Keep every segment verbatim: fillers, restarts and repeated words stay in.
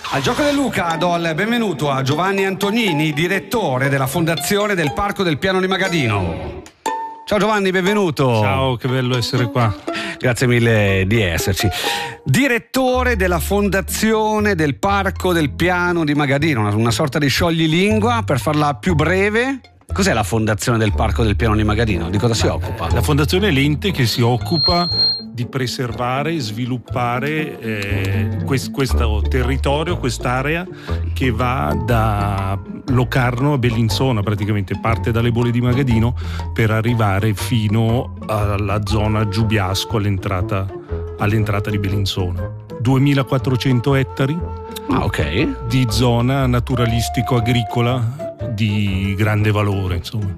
Al Gioco del Luca do il benvenuto a Giovanni Antonini, direttore della Fondazione del Parco del Piano di Magadino. Ciao Giovanni, benvenuto. Ciao, che bello essere qua. Grazie mille di esserci. Direttore della Fondazione del Parco del Piano di Magadino, una, una sorta di scioglilingua, per farla più breve. Cos'è la Fondazione del Parco del Piano di Magadino? Di cosa si occupa? La Fondazione è l'ente che si occupa di preservare e sviluppare eh, quest, questo territorio, quest'area che va da Locarno a Bellinzona, praticamente parte dalle Bolle di Magadino per arrivare fino alla zona Giubiasco, all'entrata, all'entrata di Bellinzona. duemilaquattrocento ettari ah, ok. di zona naturalistico-agricola di grande valore, insomma.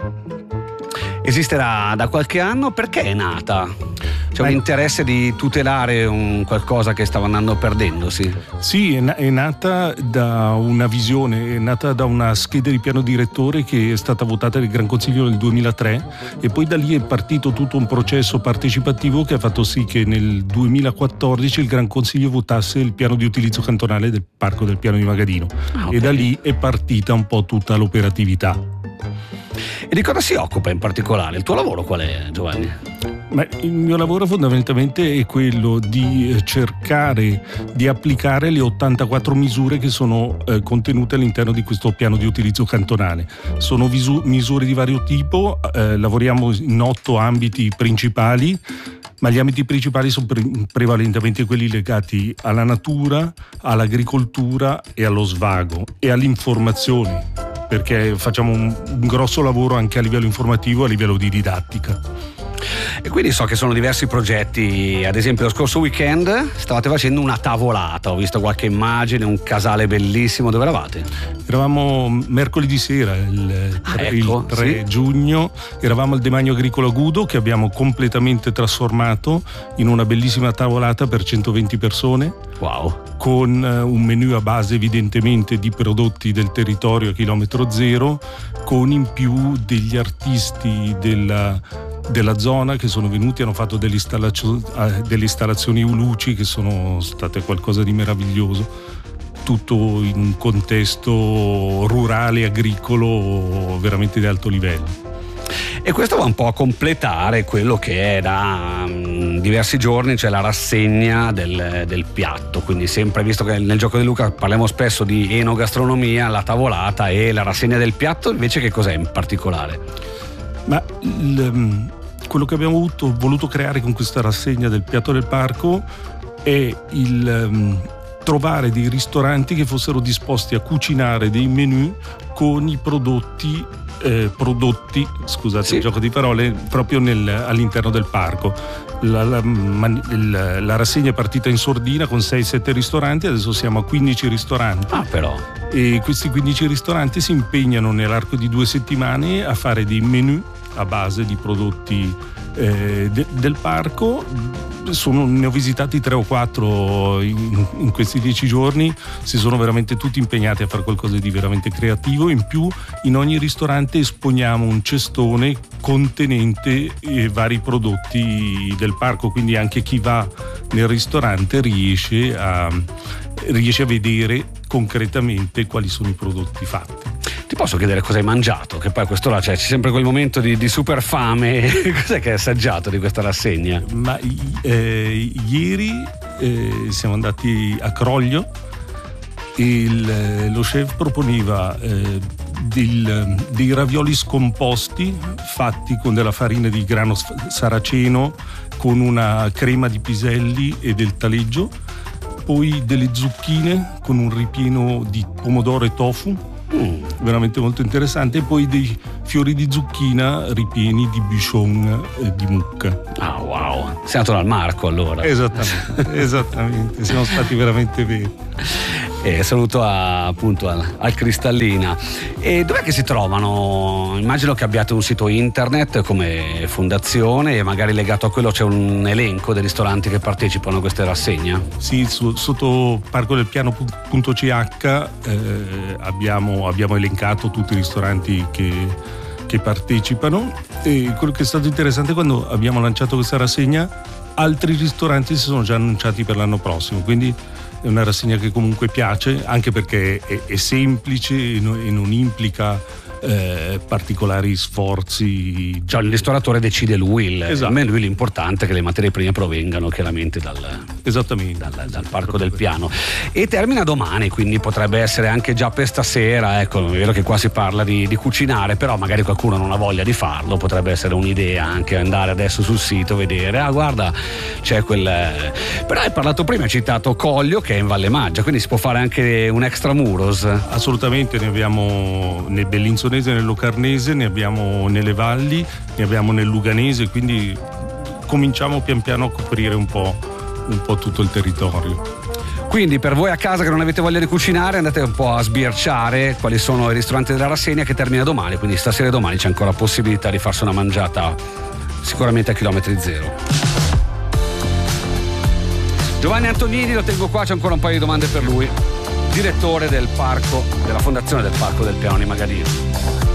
Esisterà da qualche anno? Perché è nata? C'è un interesse di tutelare un qualcosa che stava andando perdendosi? Sì, è, na- è nata da una visione, è nata da una scheda di piano direttore che è stata votata dal Gran Consiglio nel duemilatré, e poi da lì è partito tutto un processo partecipativo che ha fatto sì che nel duemilaquattordici il Gran Consiglio votasse il piano di utilizzo cantonale del Parco del Piano di Magadino. Ah, okay. E da lì è partita un po' tutta l'operatività. E di cosa si occupa in particolare? Il tuo lavoro qual è, Giovanni? Ma il mio lavoro fondamentalmente è quello di cercare di applicare le ottantaquattro misure che sono eh, contenute all'interno di questo piano di utilizzo cantonale. Sono visu- misure di vario tipo, eh, lavoriamo in otto ambiti principali, ma gli ambiti principali sono pre- prevalentemente quelli legati alla natura, all'agricoltura e allo svago e all'informazione, perché facciamo un, un grosso lavoro anche a livello informativo, a livello di didattica. E quindi so che sono diversi progetti, ad esempio lo scorso weekend stavate facendo una tavolata, ho visto qualche immagine, un casale bellissimo. Dove eravate? Eravamo mercoledì sera, il, ah, tre, ecco, il tre sì. giugno, eravamo al Demanio Agricolo Agudo, che abbiamo completamente trasformato in una bellissima tavolata per centoventi persone. Wow. Con un menù a base evidentemente di prodotti del territorio a chilometro zero, con in più degli artisti della, della zona che sono venuti, hanno fatto delle, installazio, delle installazioni luci che sono state qualcosa di meraviglioso, tutto in un contesto rurale, agricolo, veramente di alto livello. E questo va un po' a completare quello che è da um, diversi giorni, cioè la rassegna del, del piatto. Quindi sempre, visto che nel Gioco del Luca parliamo spesso di enogastronomia, la tavolata e la rassegna del piatto, invece che cos'è in particolare? Ma il, quello che abbiamo voluto, voluto creare con questa rassegna del piatto del parco è il um, trovare dei ristoranti che fossero disposti a cucinare dei menù con i prodotti Eh, prodotti, scusate sì. il gioco di parole, proprio nel, all'interno del parco. La, la, la, la rassegna è partita in sordina con sei sette ristoranti, adesso siamo a quindici ristoranti. Ah, però. E questi quindici ristoranti si impegnano nell'arco di due settimane a fare dei menù a base di prodotti eh, de, del parco. Sono, ne ho visitati tre o quattro in, in questi dieci giorni, si sono veramente tutti impegnati a fare qualcosa di veramente creativo. In più, in ogni ristorante esponiamo un cestone contenente eh, vari prodotti del parco, quindi anche chi va nel ristorante riesce a, riesce a vedere concretamente quali sono i prodotti fatti. Ti posso chiedere cosa hai mangiato? Che poi a quest'ora c'è sempre quel momento di, di super fame. Cos'è che hai assaggiato di questa rassegna? Ma eh, ieri eh, siamo andati a Croglio e il, lo chef proponeva eh, del, dei ravioli scomposti fatti con della farina di grano saraceno, con una crema di piselli e del taleggio, poi delle zucchine con un ripieno di pomodoro e tofu. Mm. Veramente molto interessante, e poi dei fiori di zucchina ripieni di bichon e di mucca. Ah, wow, sei andato dal Marco allora. Esattamente, esattamente, siamo stati veramente veri. E saluto a, appunto al, al Cristallina. E dov'è che si trovano? Immagino che abbiate un sito internet come fondazione, e magari legato a quello c'è un elenco dei ristoranti che partecipano a queste rassegne. Sì, su, sotto parcodelpiano punto c h eh, abbiamo, abbiamo elencato tutti i ristoranti che, che partecipano, e quello che è stato interessante quando abbiamo lanciato questa rassegna, altri ristoranti si sono già annunciati per l'anno prossimo, quindi è una rassegna che comunque piace, anche perché è, è semplice e non, e non implica Eh, particolari sforzi. Cioè il ristoratore decide lui, il, esatto. almeno lui l'importante è che le materie prime provengano chiaramente dal, Esattamente. dal, dal Parco del Piano. E termina domani, quindi potrebbe essere anche già per stasera. Ecco, è vero che qua si parla di, di cucinare, però magari qualcuno non ha voglia di farlo, potrebbe essere un'idea anche andare adesso sul sito, vedere, ah guarda c'è quel. Però hai parlato prima, hai citato Coglio che è in Valle Maggia, quindi si può fare anche un extramuros. Assolutamente, ne abbiamo nel Bellinzonese, nel Locarnese, ne abbiamo nelle valli, ne abbiamo nel Luganese, quindi cominciamo pian piano a coprire un po', un po' tutto il territorio. Quindi per voi a casa che non avete voglia di cucinare, andate un po' a sbirciare quali sono i ristoranti della rassegna, che termina domani, quindi stasera e domani c'è ancora possibilità di farsi una mangiata sicuramente a chilometri zero. Giovanni Antonini lo tengo qua, c'è ancora un paio di domande per lui, direttore del parco, della fondazione del Parco del Piano di Magadino.